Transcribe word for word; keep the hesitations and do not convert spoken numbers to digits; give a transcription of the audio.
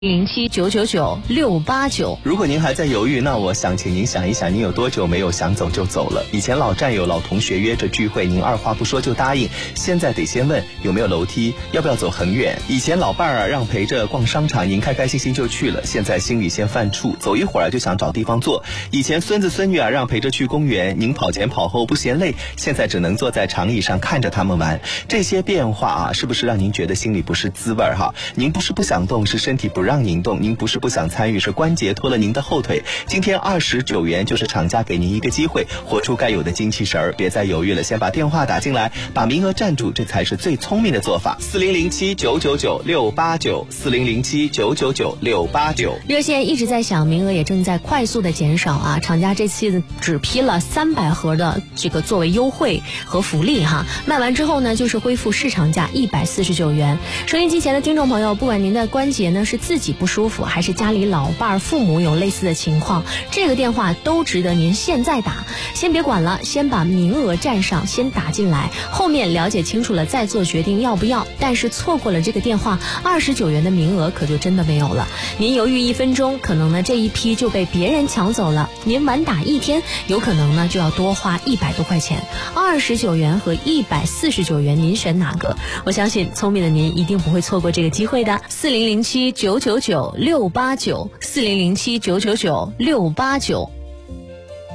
零七九九九六八九。 如果您还在犹豫，那我想请您想一想，您有多久没有想走就走了？以前老战友、老同学约着聚会，您二话不说就答应，现在得先问有没有楼梯，要不要走很远。以前老伴儿啊让陪着逛商场，您开开心心就去了，现在心里先犯怵，走一会儿就想找地方坐。以前孙子孙女啊让陪着去公园，您跑前跑后不嫌累，现在只能坐在长椅上看着他们玩。这些变化啊，是不是让您觉得心里不是滋味哈？您不是不想动，是身体不让您动；您不是不想参与，是关节拖了您的后腿。今天二十九元就是厂家给您一个机会，活出该有的精气神儿，别再犹豫了，先把电话打进来，把名额占住，这才是最聪明的做法。四零零七九九九六八九，四零零七九九九六八九。 热线一直在响，名额也正在快速的减少啊！厂家这次只批了三百盒的这个作为优惠和福利哈，卖完之后呢，就是恢复市场价一百四十九元。收音机前的听众朋友，不管您的关节呢是自己不舒服，还是家里老伴儿、父母有类似的情况，这个电话都值得您现在打。先别管了，先把名额占上，先打进来，后面了解清楚了再做决定要不要。但是错过了这个电话，二十九元的名额可就真的没有了。您犹豫一分钟，可能呢这一批就被别人抢走了；您晚打一天，有可能呢就要多花一百多块钱。二十九元和一百四十九元，您选哪个？我相信聪明的您一定不会错过这个机会的。四零零七九九九六八九，四零零七九九九六八九。